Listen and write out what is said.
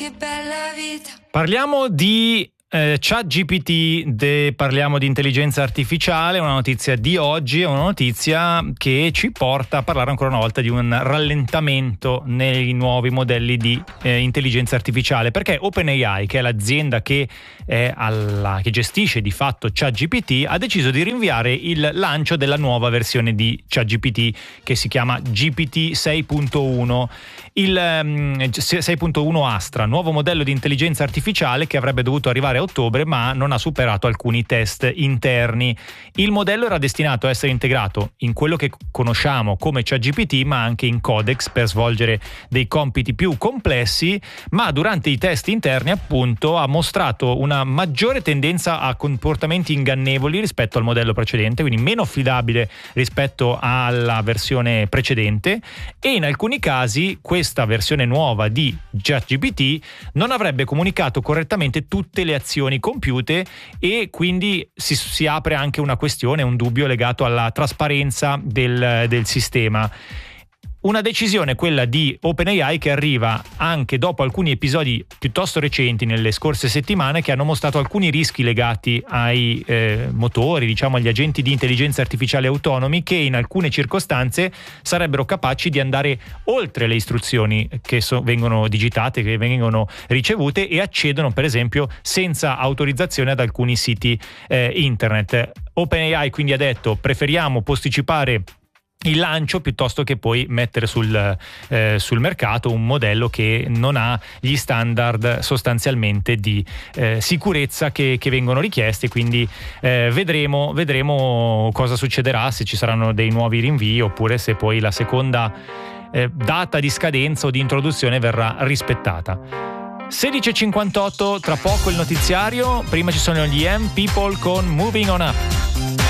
che bella vita. Parliamo di ChatGPT, parliamo di intelligenza artificiale, una notizia di oggi, è una notizia che ci porta a parlare ancora una volta di un rallentamento nei nuovi modelli di intelligenza artificiale, perché OpenAI, che è l'azienda che gestisce di fatto ChatGPT, ha deciso di rinviare il lancio della nuova versione di ChatGPT che si chiama GPT 6.1. Il 6.1 Astra, nuovo modello di intelligenza artificiale che avrebbe dovuto arrivare a ottobre, ma non ha superato alcuni test interni. Il modello era destinato a essere integrato in quello che conosciamo come ChatGPT, ma anche in Codex per svolgere dei compiti più complessi, ma durante i test interni appunto ha mostrato una maggiore tendenza a comportamenti ingannevoli rispetto al modello precedente, quindi meno affidabile rispetto alla versione precedente, e in alcuni casi questa versione nuova di ChatGPT non avrebbe comunicato correttamente tutte le azioni compiute, e quindi si apre anche una questione, un dubbio legato alla trasparenza del sistema. Una decisione, quella di OpenAI, che arriva anche dopo alcuni episodi piuttosto recenti nelle scorse settimane che hanno mostrato alcuni rischi legati ai motori, diciamo agli agenti di intelligenza artificiale autonomi, che in alcune circostanze sarebbero capaci di andare oltre le istruzioni che vengono digitate, che vengono ricevute, e accedono per esempio senza autorizzazione ad alcuni siti internet. OpenAI quindi ha detto: preferiamo posticipare il lancio piuttosto che poi mettere sul mercato un modello che non ha gli standard sostanzialmente di sicurezza che vengono richiesti. Quindi vedremo cosa succederà, se ci saranno dei nuovi rinvii oppure se poi la seconda data di scadenza o di introduzione verrà rispettata. 16:58, tra poco il notiziario, prima ci sono gli M People con Moving On Up.